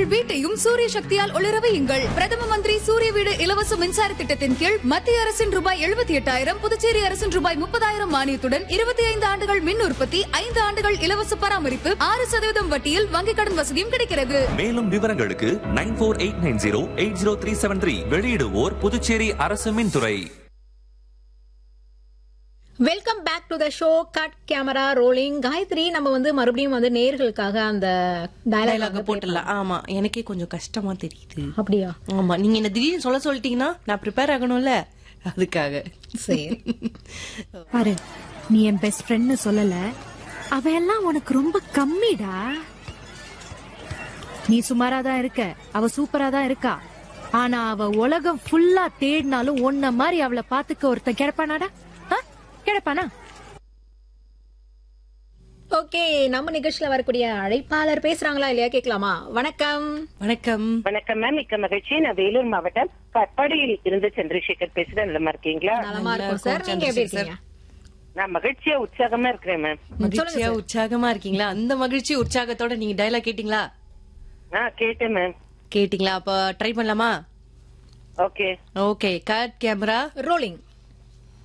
உங்கள் வீட்டையும் சூரிய சக்தியால் ஒளிர வையுங்கள். பிரதம மந்திரி சூரிய வீடு இலவச மின்சார திட்டத்தின் கீழ் மத்திய அரசின் ரூபாய் 78,000, புதுச்சேரி அரசின் ரூபாய் 30,000 மானியத்துடன் 25 ஆண்டுகள் மின் உற்பத்தி, 5 ஆண்டுகள் இலவச பராமரிப்பு, 6% வட்டியில் வங்கிக் கடன் வசதியும் கிடைக்கிறது. மேலும் விவரங்களுக்கு 9489080373. வெளியிடுவோர் புதுச்சேரி அரசு மின்துறை. Welcome back to the show. Cut camera rolling. Gayatri, நம்ம மறுபடியும் நேயர்களுக்காக அந்த டயலாக் போட்டுடலாம். ஆமா, எனக்கே கொஞ்சம் கஷ்டமா தெரியுது. அப்படியா? ஆமா, நீங்க என்ன திடீர்னு சொல்லிட்டீங்கன்னா நான் ப்ரிப்பேர் ஆகணும்ல, அதுக்காக. சரி. பாரு, நீ என் பெஸ்ட் ஃப்ரெண்ட்னு சொல்லல, அவ எல்லாம் உனக்கு ரொம்ப கம்மிடா. நீ சுமாரா தான் இருக்க, அவ சூப்பரா தான் இருக்கா. ஆனா அவ உலகம் ஃபுல்லா தேடினாலும் ஒன்ன மாதிரி அவளை பாத்துக்க ஒருத்தன் கிடைப்பானாடா? கிடைப்பானா? ஓகே, நம்ம நிகழ்ச்சியில வரக்கூடிய அழைப்பாளர் பேசுறாங்களா இல்லையா கேட்கலாமா? வணக்கம். வணக்கம். வணக்கம் மேம், மிக்க மகிழ்ச்சி. நான் வேலூர் மாவட்டம் கட்பாடியில் இருந்து சந்திரசேகர் பேசுறேன். நல்லமா இருக்கீங்களா? நலமா இருக்கும் சார். நீங்க எப்படி இருக்கீங்க? நான் மகிழ்ச்சியா உற்சாகமா இருக்கிறேன் மேம். மகிழ்ச்சியா உற்சாகமா இருக்கீங்களா? அந்த மகிழ்ச்சி உற்சாகத்தோட நீங்க டயலாக் கேட்டீங்களா? கேட்டேன் மேம். கேட்டீங்களா? அப்ப ட்ரை பண்ணலாமா? Okay. Okay, cut camera rolling.